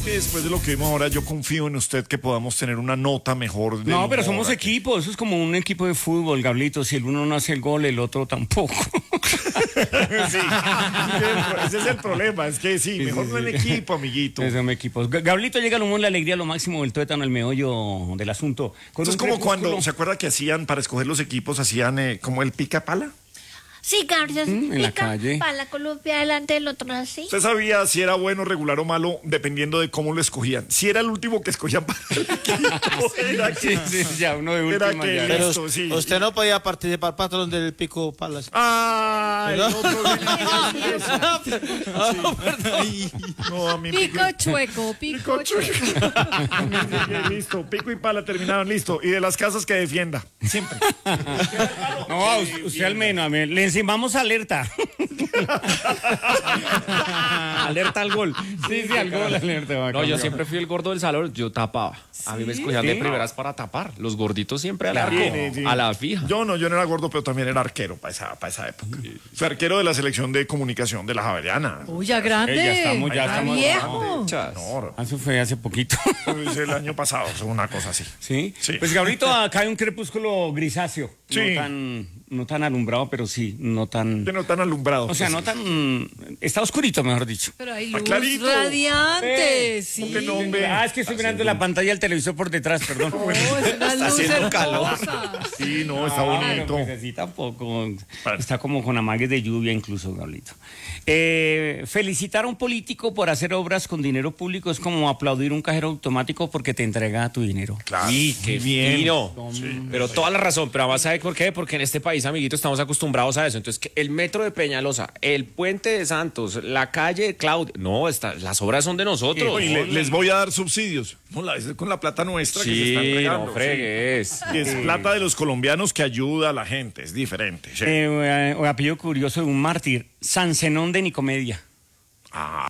que después de lo que vimos ahora, yo confío en usted que podamos tener una nota mejor. No, pero somos equipo, eso es como un equipo de fútbol, Gablito. Si el uno no hace el gol, el otro tampoco. Sí, ese es el problema, es que sí, mejor no en equipo, amiguito. Son equipos. Gablito llega al humor, la alegría, lo máximo del tuétano, el meollo del asunto. Esto es como cuando, ¿se acuerda que hacían, para escoger los equipos, hacían como el pica pala? Sí, Carlos, en la calle. para la columpia delante del otro así. Usted sabía si era bueno, regular o malo, dependiendo de cómo lo escogían. Si era el último que escogían para el equipo, era que, Sí, ya uno de última. era que Ya. Pero listo, sí. usted no podía participar, patrón, del pico palas. Ah, el ¿Verdad? otro viene a decir eso. No, a mí Pico chueco, pico chueco. listo, pico y pala terminaron, listo. Y de las casas que defienda, siempre. No, usted al menos, le encimamos alerta. Alerta al gol. Sí, al gol, alerta. No, yo siempre fui el gordo del salón, yo tapaba. A mí me escogían de primeras para tapar. Los gorditos siempre al arco, Sí. a la fija. Yo no era gordo, pero también era arquero para esa época. Fui arquero de la selección de comunicación de la Javeriana. Uy, ya grande. Ya estamos. Viejo. No, Eso fue hace poquito. es el año pasado, es una cosa así. ¿Sí? Sí. Pues Gabrito, acá hay un crepúsculo grisáceo. Sí. No tan alumbrado, pero sí, no tan... Que no tan alumbrado. O sea, no tan... Está oscurito, mejor dicho. Pero hay Está luz clarito. radiante, sí. ¿Por qué no, hombre? Ah, es que estoy mirando la pantalla del televisor por detrás, perdón. Oh, es una luz haciendo calor. hermosa. Sí, no, está Ah, bonito. pues así tampoco. Vale. Está como con amagues de lluvia incluso, Gablito. Felicitar a un político por hacer obras con dinero público es como aplaudir un cajero automático porque te entrega tu dinero. Claro. Sí, qué bien. fino. Pero toda la razón. Pero además, ¿sabe por qué? Porque en este país, amiguito, estamos acostumbrados a eso. Entonces, que el metro de Peñalosa, el puente de Santos, la calle de Claudia. No, las obras son de nosotros. Oye, les voy a dar subsidios. No, es con la plata nuestra que se están Sí, entregando. no fregues. Y es plata de los colombianos que ayuda a la gente, es diferente. Sí. Apellido curioso de un mártir, San Zenón de Nicomedia. Ah,